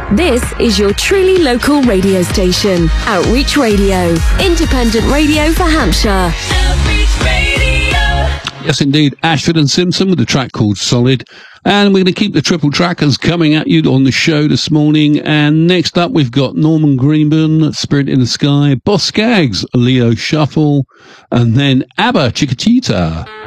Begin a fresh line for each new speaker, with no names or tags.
This is your truly local radio station. Outreach Radio. Independent radio for Hampshire. Outreach Radio.
Yes, indeed. Ashford and Simpson with a track called Solid. And we're going to keep the triple trackers coming at you on the show this morning. And next up, we've got Norman Greenburn, Spirit in the Sky, Boss Skaggs, Leo Shuffle, and then ABBA, Chiquitita.